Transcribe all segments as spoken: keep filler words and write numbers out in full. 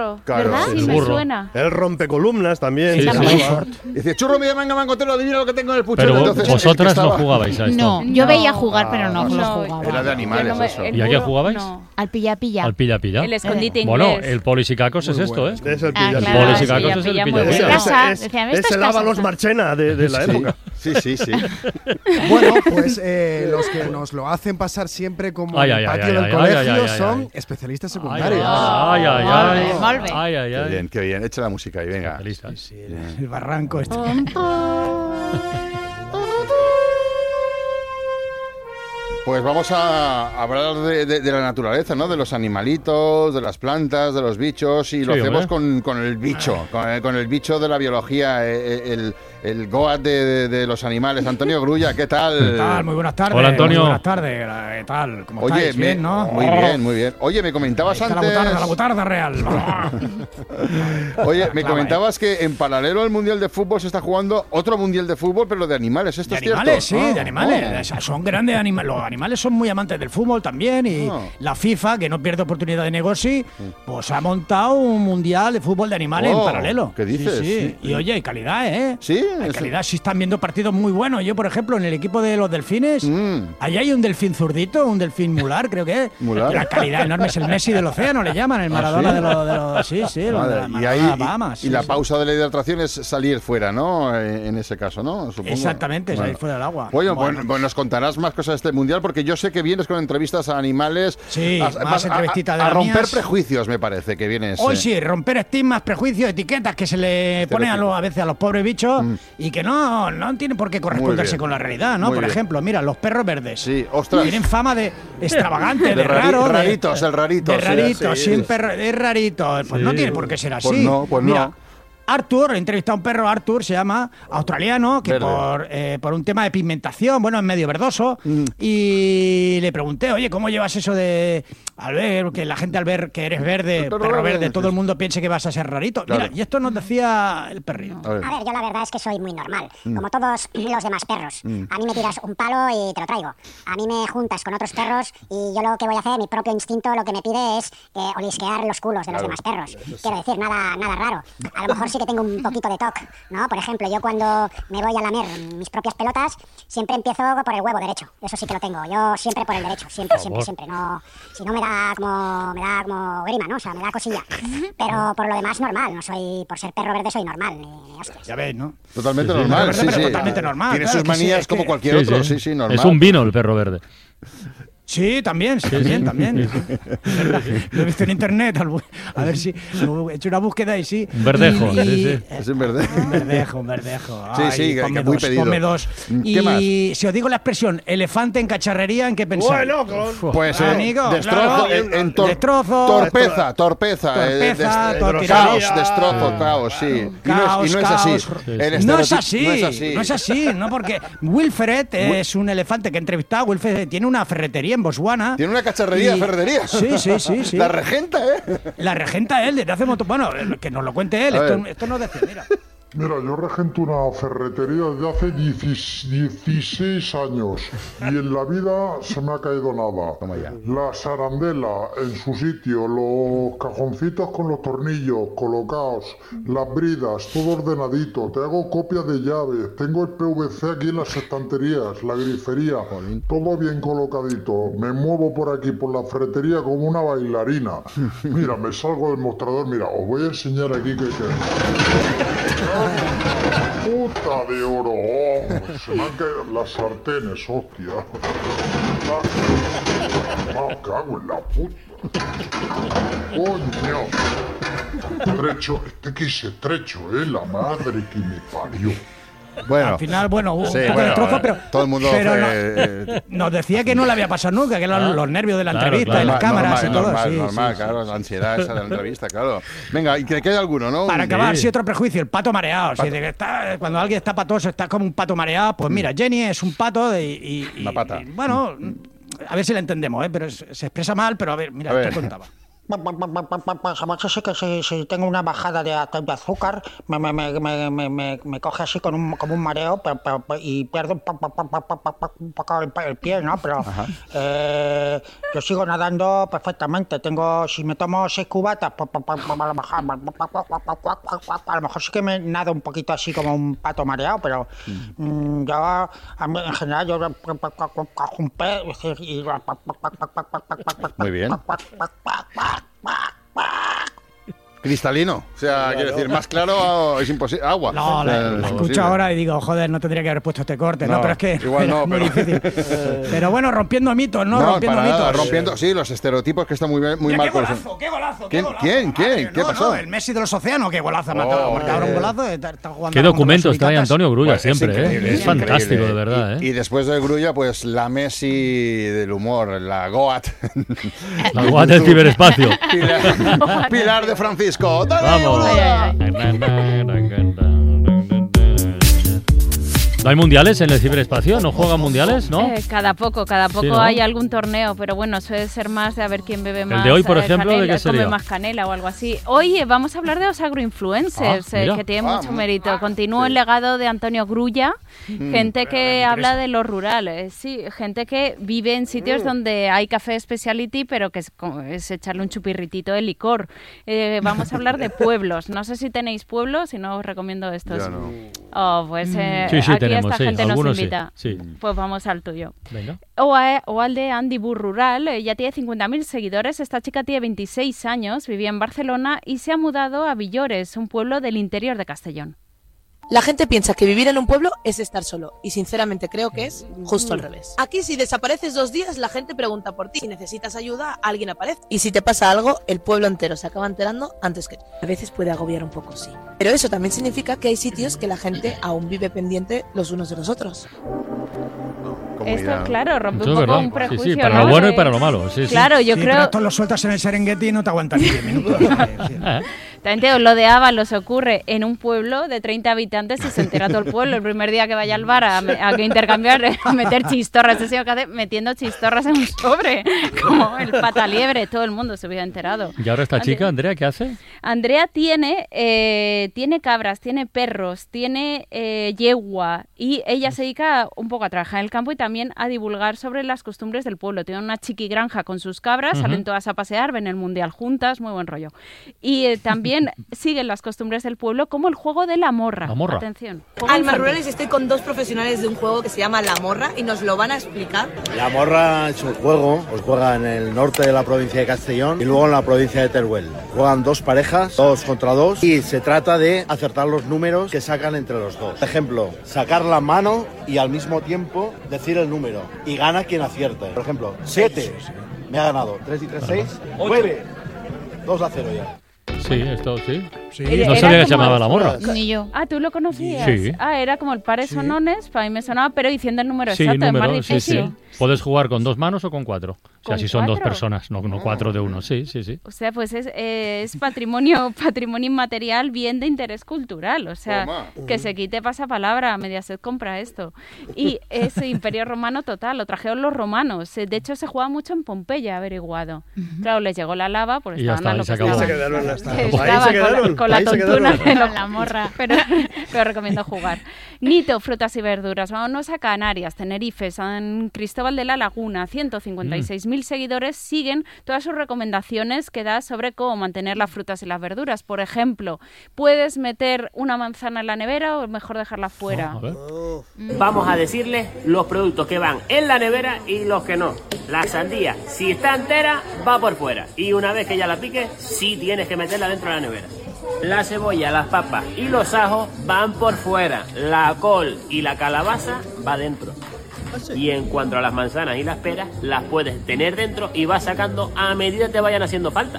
burro, Claro, ¿verdad? sí, Sí, me burro. suena. El rompecolumnas también. Sí, se sí. llamaba. Dice, churro, mira, venga, Mangotero, adivina lo que tengo en el puchero. Pero Entonces, el que vosotras no estaba- jugabais a esto. No, yo No. veía jugar, pero no, Ah, lo no, jugaba. era de animales Yo no me- eso. el ¿Y a qué burro, jugabais? no. Al pilla-pilla. Al pilla-pilla. El escondite Bueno, inglés. el polis y cacos es esto, ¿eh? Es el Ah, pilla- claro, Polis y sí, cacos ya es el pilla muy pilla-pilla. bueno. Es, Casa, es, decían, es esto es el casa. Ábalos Marchena de, de la Sí. época. Sí, sí, sí. Bueno, pues eh, los que nos lo hacen pasar siempre como Ay, el ay, ay, patio ay, del ay, colegio ay, ay, ay, son ay. especialistas Ay, secundarios. ay, ay, ay, Molt bé, molt bé. ay, ay, Qué ay. bien, qué bien. Echa la música ahí, venga. Especialistas. Sí, el, el barranco este. Pues vamos a hablar de, de- de la naturaleza, ¿no? De los animalitos, de las plantas, de los bichos, y lo Sí, hacemos hombre. con, con el bicho, con el, con el bicho de la biología, eh, el, el Goat de, de- de los animales. Antonio Grulla, ¿qué tal? ¿Qué tal? Muy buenas tardes. Hola, Antonio. Muy buenas tardes. ¿Qué tal? ¿Cómo Oye, estáis? me- Bien, ¿no? muy bien, muy bien. Oye, me comentabas Ahí está antes... la butarda, la butarda real. Oye, me Clava, comentabas que en paralelo al Mundial de Fútbol se está jugando otro Mundial de Fútbol, pero de animales. ¿Esto De es cierto? animales, sí, Ah, de animales. oh. O sea, son grandes animales. Los animales son muy amantes del fútbol también. Y Ah. la FIFA, que no pierde oportunidad de negocio, pues ha montado un mundial de fútbol de animales Oh, en paralelo. ¿qué dices? Sí, sí. Sí. Y oye, hay calidad, ¿eh? Sí, Hay eso- calidad. Sí, están viendo partidos muy buenos. Yo, por ejemplo, en el equipo de los delfines, Mm. ahí hay un delfín zurdito, un delfín mular, creo que es. Mular. La calidad enorme es el Messi del océano, le llaman, el Maradona ¿sí? de los. De los sí, sí, el Madre, de la y Maradona ahí, de las y- Bahamas, y sí, la sí. pausa de la hidratación es salir fuera, ¿no? En, en ese caso, ¿no? Supongo. Exactamente, salir fuera del agua. Oye, Bueno. pues, pues nos contarás más cosas de este mundial, porque yo sé que vienes con entrevistas a animales. Sí, a, más a- entrevistitas de a las romper mías. prejuicios, me parece que vienes. Hoy eh. sí, romper estigmas, prejuicios, etiquetas que se le ponen a, los- a veces a los pobres bichos y que no, no tienen por qué corresponderse bien. con la realidad, ¿no? Muy Por bien. ejemplo, mira, los perros verdes. Sí, ostras. Tienen fama de extravagante, de, De rari- raro. de- raritos, el rarito, De sí, rarito, sí. sí, un perro es rarito. Pues no Sí. tiene por qué ser así. Pues no, pues mira, no. Arthur, he entrevistado a un perro, Arthur, se llama, australiano, que Verde. por, eh, por un tema de pigmentación, bueno, es medio verdoso, Mm. y le pregunté, oye, ¿cómo llevas eso de, al ver, que la gente al ver que eres verde, perro perro verde, verde, sí, todo el sí. mundo piense que vas a ser rarito? Claro. Mira, y esto nos decía el perrito. A ver. A ver, yo la verdad es que soy muy normal, como todos los demás perros. A mí me tiras un palo y te lo traigo. A mí me juntas con otros perros y yo lo que voy a hacer, mi propio instinto, lo que me pide es eh, olisquear los culos de los demás perros. Quiero decir, nada, nada raro. A lo mejor sí que tengo un poquito de toque, ¿no? Por ejemplo, yo cuando me voy a lamer mis propias pelotas, siempre empiezo por el huevo derecho. Eso sí que lo tengo. Yo siempre por el derecho, siempre, siempre, siempre. No, si no me da como, me da como grima, ¿no? O sea, me da cosilla. Pero por lo demás normal. No soy, por ser perro verde soy normal, ni, ni hostias. Ya ves, ¿no? Totalmente Sí, sí. normal, Pero sí, verde, sí. pero totalmente normal, Tiene claro, sus que sí, manías es como que- cualquier Sí, otro, sí. sí, sí, normal. Es un vino el perro verde. Sí, también, sí, también, también. Lo he visto en internet, al bu- a ver si he hecho una búsqueda y sí. Un verdejo, Y- y- sí, sí. Es un verde. Un verdejo, un verdejo. Sí, Ay, sí, que- ponme que muy dos, pedido. ponme dos. ¿Qué Y más? si os digo la expresión elefante en cacharrería, ¿en qué pensáis? Bueno, con- Pues eh, Amigo, destrozo, claro. en, en tor- Destrozo. torpeza, torpeza, eh, Torpeza, des- tortiraría. caos, destrozo, caos, sí. Y no es, Caos, y no es caos. así. Sí, El No es estereotip- así, no es así. no es así, no porque Wilfred es un elefante que he entrevistado. Wilfred tiene una ferretería en Botswana. Tiene una cacharrería, Y- ferretería. Sí, sí, sí, sí. La regenta, ¿eh? La regenta él desde hace un montón. Bueno, que nos lo cuente él. A Esto, ver. esto no es decir, mira. Mira, yo regento una ferretería desde hace dieciséis años y en la vida se me ha caído nada. Toma ya. La sarandela en su sitio, los cajoncitos con los tornillos colocados, las bridas, todo ordenadito. Te hago copias de llaves, tengo el P V C aquí en las estanterías, la grifería, todo bien colocadito. Me muevo por aquí, por la ferretería como una bailarina. Mira, me salgo del mostrador, mira, os voy a enseñar aquí que... que... ¡Puta de oro! Oh, se me han caído las sartenes, hostia. ¡Ah, cago en la puta! ¡Coño! Estrecho, este que es estrecho, ¿eh? La madre que me parió. Bueno, Al final, bueno, hubo sí, un poco bueno, de trozo, pero, todo el mundo pero fue, no- eh, nos decía que no le había pasado nunca, que eran Ah, los nervios de la claro, entrevista claro. y las cámaras normal, y todo. normal, sí, normal, sí, sí. claro, la ansiedad esa de la entrevista, claro. Venga, y que quede alguno, ¿no? Para Un- acabar, Sí. sí, otro prejuicio, el pato mareado. Si de que está- cuando alguien está patoso, está como un pato mareado. Pues mira, Jenny es un pato de- y, y- Una pata. y, bueno, a ver si la entendemos, ¿eh? Pero es- se expresa mal, pero a ver, mira, A ver. esto contaba. Jamás sé que si, si tengo una bajada de, de azúcar, me, me, me, me, me, me coge así con un, como un mareo pero, pero, y pierdo un poco el, el pie, ¿no? Pero eh, yo sigo nadando perfectamente. Tengo, si me tomo seis cubatas, a lo mejor, a lo mejor sí que me nado un poquito así como un pato mareado, pero mm, yo, a mí, en general, yo cojo un pez y... Muy bien. Cristalino, o sea, quiero decir, más claro es imposible. Agua. No, o sea, la, la escucho imposible. ahora y digo, joder, no tendría que haber puesto este corte, ¿no? No, Pero es que igual no, muy pero- difícil. Pero bueno, rompiendo mitos, ¿no? No, rompiendo para nada, mitos. rompiendo, sí, los estereotipos que están muy, bien- muy Mira, mal qué colocados. golazo, qué golazo, qué ¿Quién? golazo. ¿Quién? ¿Quién? Madre, ¿Qué no, pasó? No, el Messi de los océanos, qué golazo, ha matado, Oh, ha marcado un eh. golazo, está, está jugando Qué ahora contra documentos los trae Uricatas. Antonio Grulla Pues es siempre, increíble, ¿eh? Es increíble. fantástico, de verdad, Y, y ¿eh? después del Grulla, pues la Messi del humor, la Goat. La guata del ciberespacio. Pilar, Pilar de Francisco. ¡Dale, Vamos. boluda! ¿No hay mundiales en el ciberespacio? ¿No juegan mundiales? ¿no? Eh, cada poco, cada poco Sí, ¿no? hay algún torneo, pero bueno, suele ser más de a ver quién bebe más. de hoy, por eh, ejemplo, ¿de canela, qué sería? come más canela o algo así. Hoy eh, vamos a hablar de los agroinfluencers, Ah, eh, mira. que tienen Ah, mucho mm. mérito. Continúa el legado de Antonio Grulla, gente que habla de lo rural, eh, sí, gente que vive en sitios donde hay café speciality, pero que es, como- es echarle un chupirritito de licor. Eh, vamos a hablar de pueblos. No sé si tenéis pueblos, si no os recomiendo estos. Ya no. Oh, pues eh, Sí, sí, aquí tenemos, esta sí, gente nos algunos sí, invita. sí. Pues vamos al tuyo. Venga. O, a- o al de Andy Bur Rural, eh, ya tiene cincuenta mil seguidores. Esta chica tiene veintiséis años, vivía en Barcelona y se ha mudado a Villores, un pueblo del interior de Castellón. La gente piensa que vivir en un pueblo es estar solo, y sinceramente creo que es justo al revés. Aquí si desapareces dos días la gente pregunta por ti, si necesitas ayuda alguien aparece, y si te pasa algo el pueblo entero se acaba enterando antes que tú. A veces puede agobiar un poco, sí, pero eso también significa que hay sitios que la gente aún vive pendiente los unos de los otros. Comunidad. Esto, claro, rompe Eso un es poco verdad. un Sí, prejuicio, sí, para ¿no? lo bueno y De- para lo malo. Sí, sí. Claro, yo Sí, creo... pero esto lo sueltas en el Serengeti y no te aguantan ni diez minutos. Sí. También te digo, lo de Ábalos ocurre en un pueblo de treinta habitantes y se entera todo el pueblo. El primer día que vaya al bar a, a que intercambiar, a meter chistorras. Ese señor que hace metiendo chistorras en un sobre, como el pataliebre. Todo el mundo se hubiera enterado. ¿Y ahora esta Ande- chica, Andrea, qué hace? Andrea tiene, eh, tiene cabras, tiene perros, tiene eh, yegua y ella se dedica un poco a trabajar en el campo y también a divulgar sobre las costumbres del pueblo. Tiene una chiqui granja con sus cabras, Ujú. salen todas a pasear, ven el mundial juntas, muy buen rollo. Y eh, también siguen las costumbres del pueblo como el juego de la morra. La morra. Atención. juego Alma infantil. Rurales, estoy con dos profesionales de un juego que se llama La Morra y nos lo van a explicar. La morra es un juego, os juega en el norte de la provincia de Castellón y luego en la provincia de Teruel. Juegan dos parejas, dos contra dos, y se trata de acertar los números que sacan entre los dos. Por ejemplo, sacar la mano y al mismo tiempo decir el número. Y gana quien acierte. Por ejemplo, siete. Me ha ganado. tres y tres, seis. nueve. dos a cero ya. Sí, esto sí. Sí. Era- No era sabía que se como- llamaba la morra. Ni yo. Ah, ¿tú lo conocías? Sí. Ah, era como el pares Sí. sonones, para mí me sonaba, pero diciendo el número Sí, exacto, es más número, sí, difícil. sí. Puedes jugar con dos manos o con cuatro. O sea, ¿Con si son dos cuatro? personas, no, no cuatro de uno. Sí, sí, sí. O sea, pues es, eh, es patrimonio patrimonio inmaterial bien de interés cultural. O sea, Toma. que se quite pasapalabra, Mediaset compra esto. Y es imperio romano total, lo trajeron los romanos. Eh, De hecho, se jugaba mucho en Pompeya, averiguado. Claro, les llegó la lava, pues Y ya estaban a está, lo y que se acabó. Ahí se estaban. quedaron hasta. Estaban Ahí se con la- quedaron. con la ahí se tontuna quedaron. con la morra, pero, pero recomiendo jugar. Nito, frutas y verduras. Vámonos a Canarias, Tenerife, San Cristóbal de la Laguna, ciento cincuenta y seis mil seguidores siguen todas sus recomendaciones que da sobre cómo mantener las frutas y las verduras. Por ejemplo, ¿puedes meter una manzana en la nevera o es mejor dejarla fuera? A ver. Vamos a decirles los productos que van en la nevera y los que no. La sandía, si está entera, va por fuera. Y una vez que ya la piques, sí tienes que meterla dentro de la nevera. La cebolla, las papas y los ajos van por fuera. La col y la calabaza va dentro. Y en cuanto a las manzanas y las peras, las puedes tener dentro y vas sacando a medida que te vayan haciendo falta.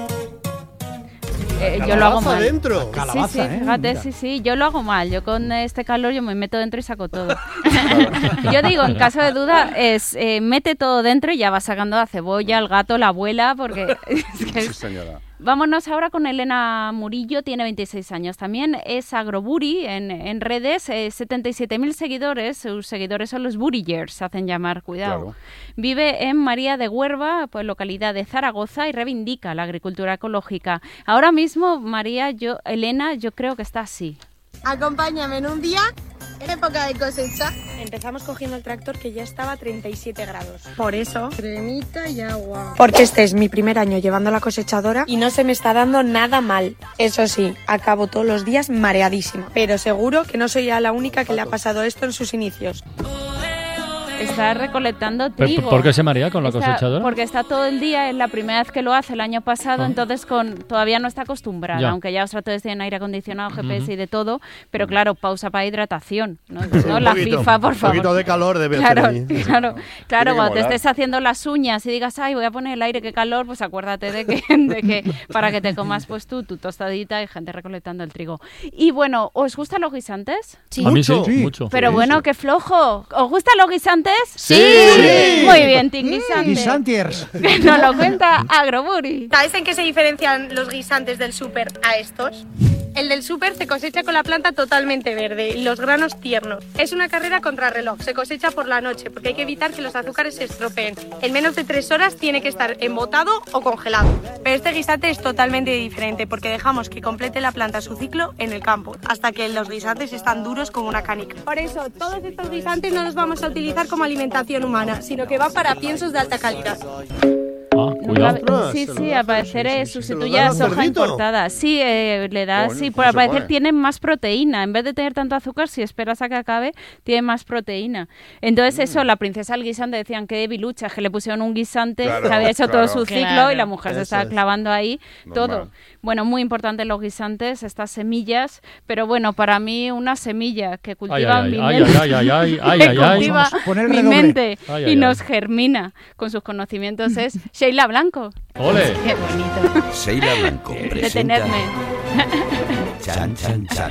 Eh, yo lo hago Calabaza mal. dentro. Calabaza, sí, sí, ¿eh? fíjate, Mira. sí, sí, yo lo hago mal. Yo con este calor yo me meto dentro y saco todo. Yo digo, en caso de duda, es eh, mete todo dentro y ya vas sacando la cebolla, el gato, la abuela, porque es que Sí, es- señora. Vámonos ahora con Elena Murillo, tiene veintiséis años también, es agroburi en, en redes, eh, setenta y siete mil seguidores, sus seguidores son los burillers, se hacen llamar, cuidado. Claro. Vive en María de Huerva, pues localidad de Zaragoza, y reivindica la agricultura ecológica. Ahora mismo, María, yo, Elena, yo creo que está así. Acompáñame en un día, en época de cosecha. Empezamos cogiendo el tractor que ya estaba a treinta y siete grados. Por eso, cremita y agua. Porque este es mi primer año llevando la cosechadora y no se me está dando nada mal. Eso sí, acabo todos los días mareadísima. Pero seguro que no soy ya la única que le ha pasado esto en sus inicios. Está recolectando trigo. ¿Por qué se marea con la está, cosechadora? Porque está todo el día, es la primera vez que lo hace el año pasado, ah. entonces con todavía no está acostumbrada, ya. aunque ya los tractores tienen aire acondicionado, G P S uh-huh. y de todo, pero claro, pausa para hidratación, ¿no? ¿No? La poquito, FIFA, por favor. Un poquito de calor debe claro, hacer ahí. Claro, claro, cuando te estés haciendo las uñas y digas, ay, voy a poner el aire, qué calor, pues acuérdate de que, de que para que te comas pues tú, tu tostadita y gente recolectando el trigo. Y bueno, ¿os gustan los guisantes? Sí. A mí sí, sí. mucho. Pero sí, bueno, sí. qué flojo. ¿Os gustan los guisantes? Sí. Sí. Muy bien, Team Guisante. Guisantiers. Nos lo cuenta Agroburi. ¿Sabes en qué se diferencian los guisantes del súper a estos? El del súper se cosecha con la planta totalmente verde y los granos tiernos. Es una carrera contrarreloj, se cosecha por la noche porque hay que evitar que los azúcares se estropeen. En menos de tres horas tiene que estar embotado o congelado. Pero este guisante es totalmente diferente porque dejamos que complete la planta su ciclo en el campo, hasta que los guisantes están duros como una canica. Por eso, todos estos guisantes no los vamos a utilizar como alimentación humana, sino que van para piensos de alta calidad. Ah, cuidado. Sí, sí, al parecer eh, sustituye a soja importada. Sí, eh, le da, bueno, sí, por al parecer tienen más proteína. En vez de tener tanto azúcar, si esperas a que acabe, tiene más proteína. Entonces, mm. eso, la princesa al guisante decían que debilucha, que le pusieron un guisante claro, que había hecho claro. todo su ciclo Claro. y la mujer Eso se estaba es. clavando ahí Normal. todo. Bueno, muy importante los guisantes, estas semillas, pero bueno, para mí una semilla que cultiva Ay, mi ay, mente, ay, ay, ay, ay, que ay, ay. cultiva Vamos, poner mi redoble. mente Ay, y ay, nos ay. germina con sus conocimientos es Sheila Blanco. ¡Ole! Qué bonito. Sheila Blanco presenta Detenerme. Chan Chan Chan.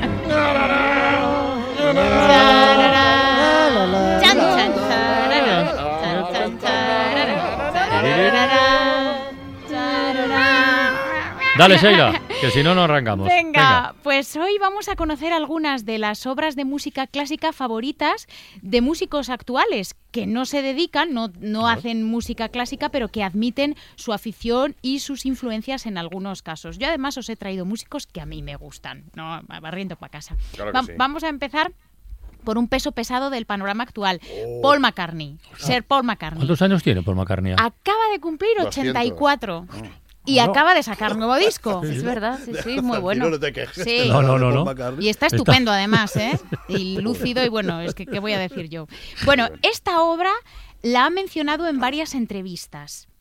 Chan, chan, tarara, chan, chan, tarara, tarara, tarara. Dale, Sheila, que si no, no arrancamos. Venga, Venga. pues hoy vamos a conocer algunas de las obras de música clásica favoritas de músicos actuales que no se dedican, no, no hacen música clásica, pero que admiten su afición y sus influencias en algunos casos. Yo además os he traído músicos que a mí me gustan, ¿no? Barriendo para casa. Claro que Va- sí. Vamos a empezar por un peso pesado del panorama actual. Paul McCartney. Ser Paul McCartney. ¿Cuántos años tiene Paul McCartney? Acaba de cumplir ochenta y cuatro. Y Bueno. acaba de sacar nuevo disco. Es verdad, sí, sí, muy bueno. No te quejes. Sí. No, no, no, no. Y está estupendo además, ¿eh? Y lúcido y bueno, es que ¿qué voy a decir yo? Bueno, esta obra la ha mencionado en varias entrevistas.